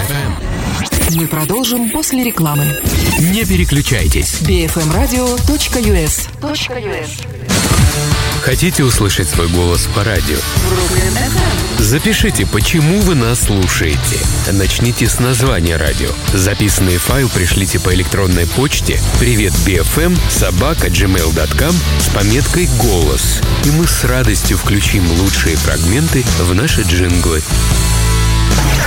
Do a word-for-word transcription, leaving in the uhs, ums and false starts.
эф эм. Мы продолжим после рекламы. Не переключайтесь. би эф эм радио точка ю эс. Хотите услышать свой голос по радио? Запишите, почему вы нас слушаете. Начните с названия радио. Записанный файл пришлите по электронной почте привет би эф эм собака джимейл точка ком с пометкой «Голос». И мы с радостью включим лучшие фрагменты в наши джинглы.